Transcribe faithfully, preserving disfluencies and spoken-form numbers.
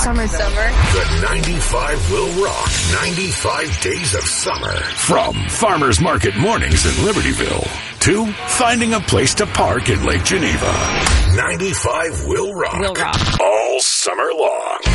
Summer, summer. The ninety-five will rock. ninety-five days of summer. From Farmers Market mornings in Libertyville to finding a place to park in Lake Geneva. ninety-five will rock. Will rock. All summer long.